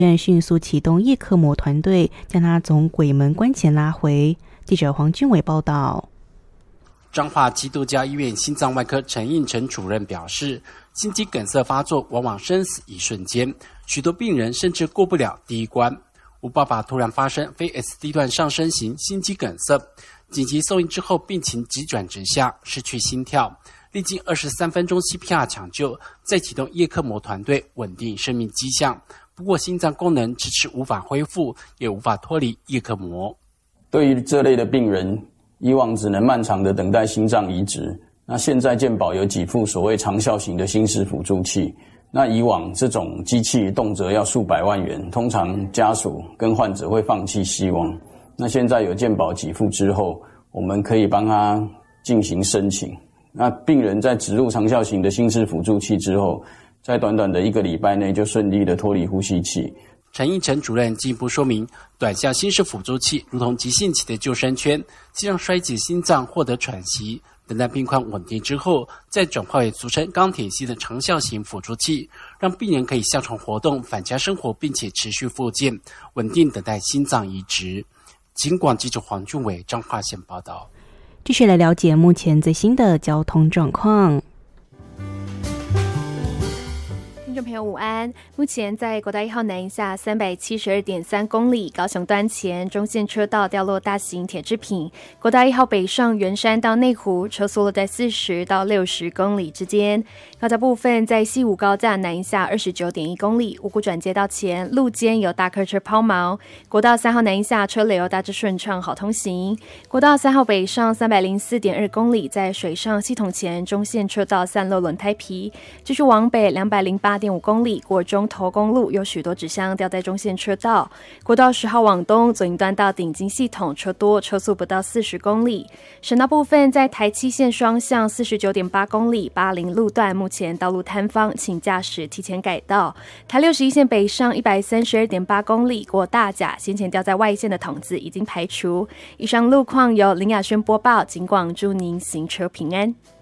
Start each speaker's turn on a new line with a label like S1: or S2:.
S1: 院迅速启动叶克膜团队，将他从鬼门关前拉回。记者黄俊伟报道。
S2: 彰化基督教医院心脏外科陈应成主任表示，心肌梗塞发作往往生死一瞬间，许多病人甚至过不了第一关。吴爸爸突然发生非 SD 段上升型心肌梗塞，紧急送医之后病情急转直下，失去心跳，历经23分钟 CPR 抢救，再启动叶克膜团队稳定生命迹象。不过心脏功能迟迟无法恢复，也无法脱离叶克膜。
S3: 对于这类的病人，以往只能漫长的等待心脏移植，那现在健保有几副所谓长效型的心室辅助器，那以往这种机器动辄要数百万元，通常家属跟患者会放弃希望。那现在有健保给付之后，我们可以帮他进行申请。那病人在植入长效型的心室辅助器之后，在短短的1个礼拜内就顺利的脱离呼吸器。
S2: 陈应成主任进一步说明，短效心室辅助器如同急性期的救生圈，既让衰竭心脏获得喘息，等待病况稳定之后，再转化为俗称钢铁系的长效型辅助器，让病人可以下床活动、返家生活，并且持续复健，稳定等待心脏移植。警广记者黄俊伟彰化县报道。
S1: 继续来了解目前最新的交通状况。
S4: 听众朋友午安，目前在国道1号南下372.3公里，高雄端前中线车道掉落大型铁制品，国道1号北上圆山到内湖车速落在40到60公里之间。高架部分在西武高架南下29.1公里，五股转接道前路肩有大客车抛锚。国道3号南下车流大致顺畅，好通行。国道3号北上304.2公里，在水上系统前中线车道散落轮胎皮，继续往北208.5公里，过中投公路有许多纸箱掉在中线车道。国道10号往东左营段到顶金系统车多，车速不到40公里。省道部分在台七线双向49.8公里80路段，目前道路坍方，请驾驶提前改道。台61线北上132.8公里，过大甲，先前掉在外线的筒子已经排除。以上路况由林雅轩播报，警广祝您行车平安。